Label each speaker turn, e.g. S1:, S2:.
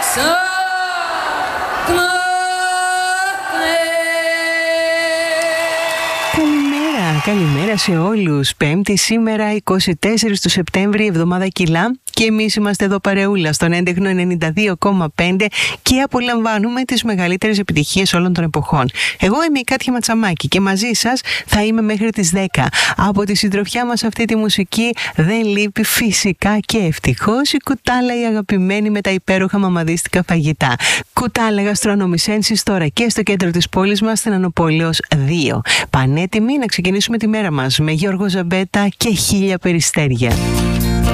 S1: Καλημέρα σε όλους. Πέμπτη σήμερα 24 του Σεπτέμβρη, εβδομάδα κιλά, και εμείς είμαστε εδώ παρεούλα στον έντεχνο 92,5 και απολαμβάνουμε τις μεγαλύτερες επιτυχίες όλων των εποχών. Εγώ είμαι η Κάτια Ματσαμάκη και μαζί σας θα είμαι μέχρι τις 10. Από τη συντροφιά μας αυτή τη μουσική δεν λείπει φυσικά και ευτυχώς η κουτάλα, η αγαπημένη με τα υπέροχα μαμαδίστικα φαγητά. Κουτάλα Γαστρονομισένσης τώρα και στο κέντρο της πόλης μας, στην Ανοπόλεως 2. Πανέτοιμοι να ξεκινήσουμε τη μέρα μας με Γιώργο Ζαμπέτα και 1000 περιστέρια.